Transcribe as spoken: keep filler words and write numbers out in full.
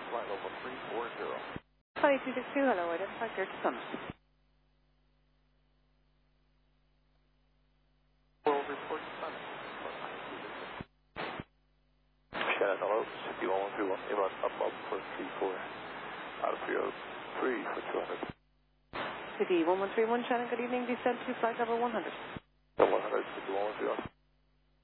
flight level three four zero. Flight two six two, hello, identify clear to summit. World report summit. Shannon, hello, fifty-one one three one, inbound above for three four, out of three oh three for two hundred. City one one three one, Shannon, good evening, descend to flight level one hundred. one hundred, fifty-one one three one.